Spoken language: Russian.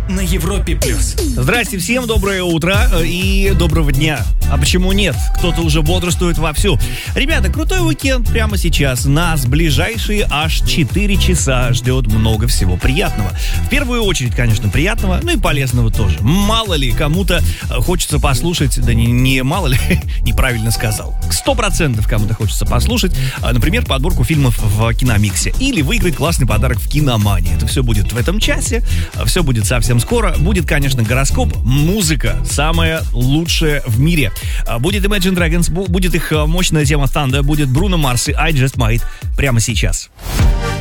на Европе+. Здрасте всем, доброе утро и доброго дня. А почему нет? Кто-то уже бодрствует вовсю. Ребята, крутой уикенд прямо сейчас. Нас ближайшие аж 4 часа ждет много всего приятного. В первую очередь, конечно, приятного, но и полезного тоже. Мало ли, кому-то хочется послушать, да не мало ли, неправильно сказал. 100% кому-то хочется послушать, например, подборку фильмов в Киномиксе. Или выиграть классный подарок в Киномании. Это все будет в этом часе, все будет совсем скоро. Будет, конечно, гороскоп, музыка, самая лучшая в мире. Будет Imagine Dragons, будет их мощная тема Thunder, будет Бруно Марс и I Just Might прямо сейчас.